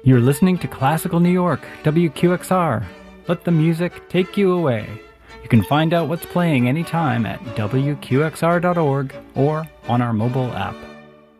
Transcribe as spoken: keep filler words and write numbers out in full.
You're listening to Classical New York, W Q X R. Let the music take you away. You can find out what's playing anytime at W Q X R dot org or on our mobile app.